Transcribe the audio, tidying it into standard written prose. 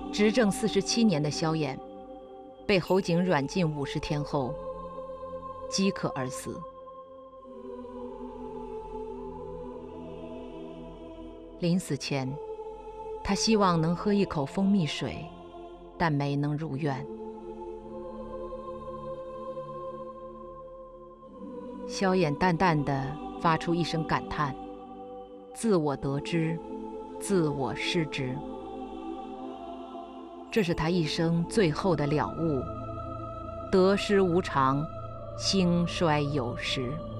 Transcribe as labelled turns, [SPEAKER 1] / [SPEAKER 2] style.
[SPEAKER 1] 执政47年的萧衍，被侯景软禁50天后，饥渴而死。临死前，他希望能喝一口蜂蜜水，但没能如愿。萧衍淡淡地发出一声感叹：自我得之，自我失之。这是他一生最后的了悟：得失无常，兴衰有时。